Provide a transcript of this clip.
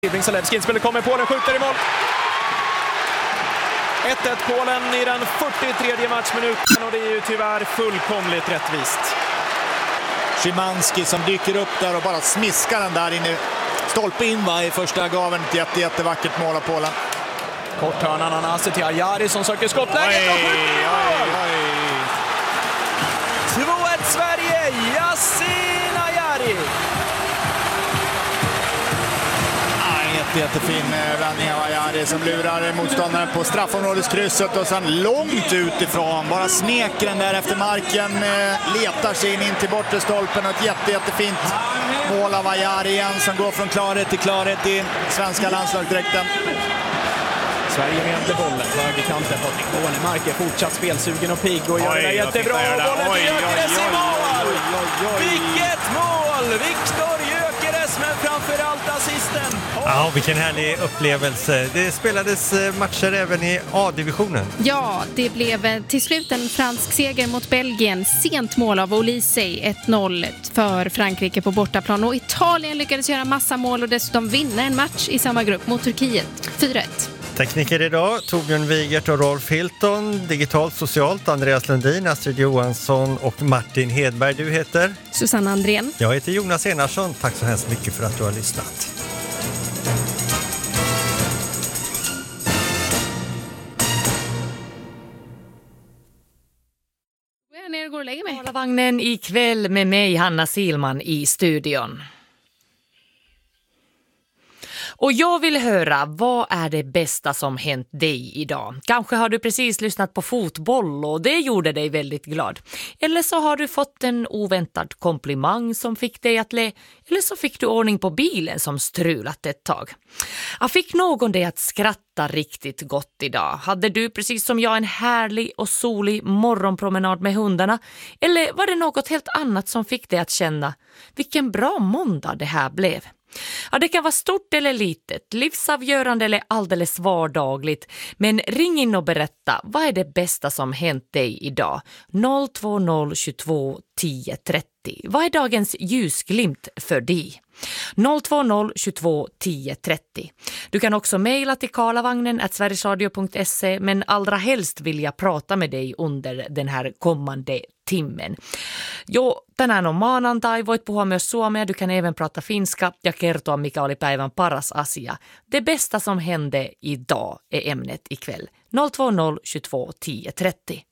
Zalewski inspelar, kommer Polen, skjuter i mål. 1-1 Polen i den 43:e matchminuten och det är ju tyvärr fullkomligt rättvist. Szymanski som dyker upp där och bara smiskar den där inne. Stolpe in i första gaven. Ett jättevackert mål av Polen. Korthörnan Anasi till Ajari som söker skottläget och skjuter i mål! 2-1 Sverige, Yasin Ajari! Jättefin vändning av Ajari som lurar motståndaren på straffområdeskrysset och sen långt utifrån. Bara smeker den där efter marken, letar sig in till bortre stolpen. Ett jättefint mål av Ajari igen som går från klarhet till klarhet i svenska landslagsdräkten. Sverige med bollen på högerkanten. Patrik Bornemark är fortsatt spelsugen och pigg och gör det jättebra. Bollen till Gyökeres i mål! Vilket mål! Viktor Gyökeres, men framförallt assisten. Ja, vilken härlig upplevelse. Det spelades matcher även i A-divisionen. Ja, det blev till slut en fransk seger mot Belgien. Sent mål av Olysee, 1-0 för Frankrike på bortaplan. Och Italien lyckades göra massa mål och dessutom vinna en match i samma grupp mot Turkiet. 4-1. Tekniker idag, Torbjörn Wigert och Rolf Hilton. Digitalt socialt, Andreas Lundin, Astrid Johansson och Martin Hedberg. Du heter? Susanne Andrén. Jag heter Jonas Enarsson. Tack så hemskt mycket för att du har lyssnat. Ner och går och lägger mig. Vagnen ikväll med mig, Hanna Silman, i studion. Och jag vill höra, vad är det bästa som hänt dig idag? Kanske har du precis lyssnat på fotboll och det gjorde dig väldigt glad. Eller så har du fått en oväntad komplimang som fick dig att le. Eller så fick du ordning på bilen som strulat ett tag. Jag fick någon dig att skratta riktigt gott idag. Hade du precis som jag en härlig och solig morgonpromenad med hundarna? Eller var det något helt annat som fick dig att känna, vilken bra måndag det här blev? Ja, det kan vara stort eller litet, livsavgörande eller alldeles vardagligt. Men ring in och berätta, vad är det bästa som hänt dig idag? 020 22 10 30. Vad är dagens ljusglimt för dig? 020 22 10 30. Du kan också mejla till karlavagnen@sverigesradio.se, men allra helst vill jag prata med dig under den här kommande timmen. Jo, tänään on maanantai, voit puhua myös suomea, du kan även prata finska ja kertoa mikä oli päivän paras asia. Det bästa som hände idag är ämnet ikväll. 020 22 10 30.